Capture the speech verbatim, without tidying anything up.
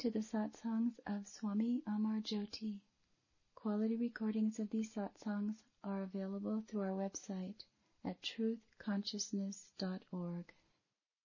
to the satsangs of Swami Amar Jyoti. Quality recordings of these satsangs are available through our website at truth consciousness dot org.